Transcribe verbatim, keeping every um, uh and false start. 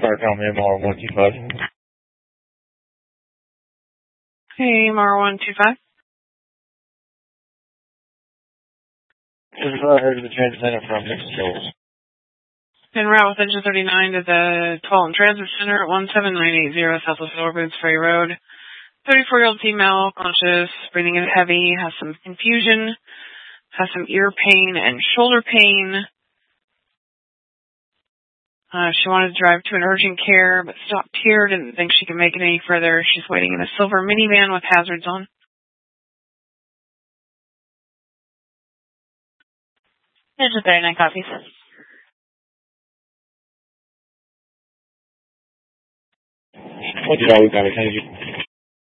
Park on M R one two five. Hey, M R one two five. This is uh, heard of the transit center from Mexico. En route with engine thirty-nine to the Tualatin Transit Center at one seven nine eight zero Southwest Lower Boots Ferry Road. thirty-four-year-old female, conscious, breathing in heavy, has some confusion, has some ear pain and shoulder pain. Uh, she wanted to drive to an urgent care, but stopped here, didn't think she could make it any further. She's waiting in a silver minivan with hazards on. Engine thirty-nine copies. What did I look at? Thank you.